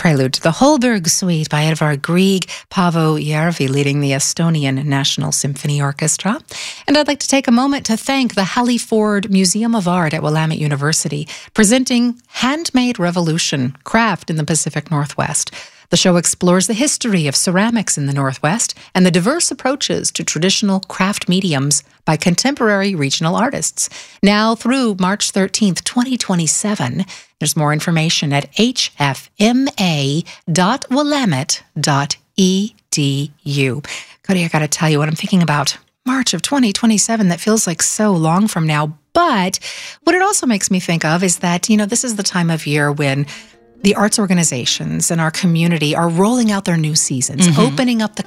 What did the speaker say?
prelude to the Holberg Suite by Edvard Grieg, Paavo Järvi leading the Estonian National Symphony Orchestra. And I'd like to take a moment to thank the Hallie Ford Museum of Art at Willamette University, presenting Handmade Revolution, Craft in the Pacific Northwest. The show explores the history of ceramics in the Northwest and the diverse approaches to traditional craft mediums by contemporary regional artists. Now through March 13th, 2027, there's more information at hfma.willamette.edu. Cody, I got to tell you what I'm thinking about. March of 2027, that feels like so long from now. But what it also makes me think of is that, this is the time of year when the arts organizations in our community are rolling out their new seasons, opening up the